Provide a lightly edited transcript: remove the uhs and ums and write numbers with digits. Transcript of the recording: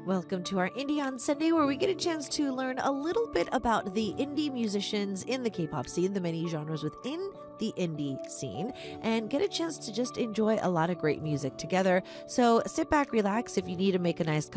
Welcome to our Indie on Sunday, where we get a chance to learn a little bit about the indie musicians in the K-pop scene, the many genres within the indie scene, and get a chance to just enjoy a lot of great music together. So sit back, relax. If you need to make a nice